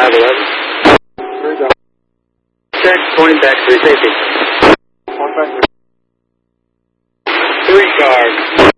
511. Check, going back to safety. 3 cars.